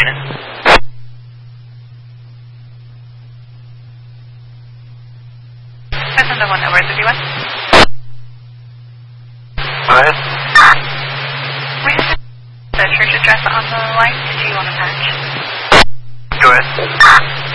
unit. That's another one over 51. Go ahead. We have the church address on the line. Did you want to patch? Go ahead.